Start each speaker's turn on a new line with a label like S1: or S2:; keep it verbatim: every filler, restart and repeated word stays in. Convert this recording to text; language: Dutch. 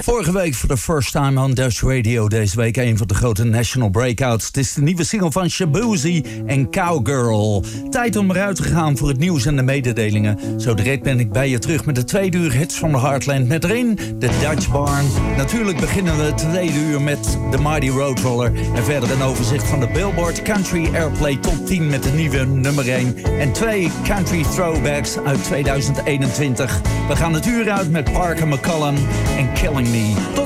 S1: Vorige week voor de first time on Dutch Radio. Deze week een van de grote national breakouts. Het is de nieuwe single van Shaboozey en Cowgirl. Tijd om eruit te gaan voor het nieuws en de mededelingen. Zo direct ben ik bij je terug met de tweede uur hits van de Heartland. Met erin de Dutch Barn. Natuurlijk beginnen we het tweede uur met de Mighty Roadroller. En verder een overzicht van de Billboard Country Airplay Top tien met de nieuwe nummer één. En twee country throwbacks uit tweeduizend eenentwintig. We gaan het uur uit met Parker McCollum en Killing Me. Tot